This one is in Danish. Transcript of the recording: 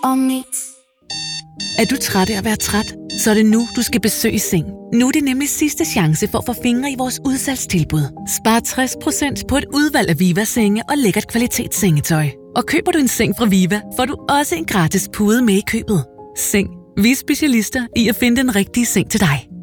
Er du træt af at være træt? Så er det nu, du skal besøge Seng. Nu er det nemlig sidste chance for at få fingre i vores udsalgstilbud. Spar 60% på et udvalg af Viva-senge og lækkert kvalitetssengetøj. Og køber du en seng fra Viva, får du også en gratis pude med i købet. Seng. Vi er specialister i at finde den rigtige seng til dig.